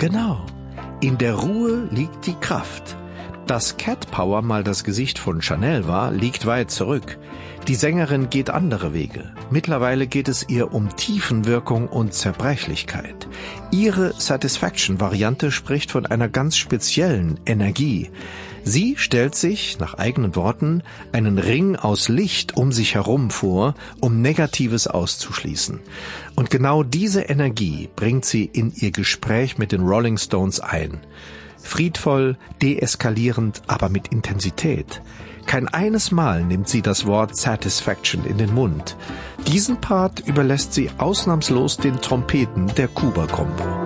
Genau. In der Ruhe liegt die Kraft. Dass Cat Power mal das Gesicht von Chanel war, liegt weit zurück. Die Sängerin geht andere Wege. Mittlerweile geht es ihr um Tiefenwirkung und Zerbrechlichkeit. Ihre Satisfaction-Variante spricht von einer ganz speziellen Energie. Sie stellt sich, nach eigenen Worten, einen Ring aus Licht um sich herum vor, um Negatives auszuschließen. Und genau diese Energie bringt sie in ihr Gespräch mit den Rolling Stones ein. Friedvoll, deeskalierend, aber mit Intensität. Kein eines Mal nimmt sie das Wort Satisfaction in den Mund. Diesen Part überlässt sie ausnahmslos den Trompeten der Kuba-Combo.